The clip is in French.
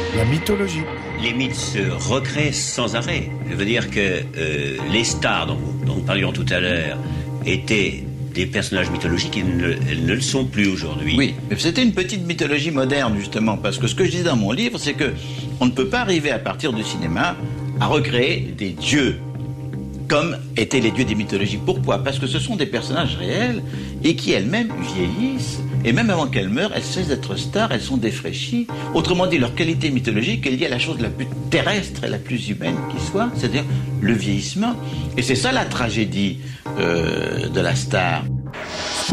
La mythologie. Les mythes se recréent sans arrêt. Je veux dire que les stars dont nous parlions tout à l'heure étaient des personnages mythologiques et elles ne le sont plus aujourd'hui. Oui, mais c'était une petite mythologie moderne justement, parce que ce que je dis dans mon livre, c'est que on ne peut pas arriver à partir du cinéma à recréer des dieux comme étaient les dieux des mythologies. Pourquoi? Parce que ce sont des personnages réels et qui elles-mêmes vieillissent. Et même avant qu'elles meurent, elles cessent d'être stars, elles sont défraîchies. Autrement dit, leur qualité mythologique est liée à la chose la plus terrestre et la plus humaine qui soit, c'est-à-dire le vieillissement. Et c'est ça la tragédie de la star.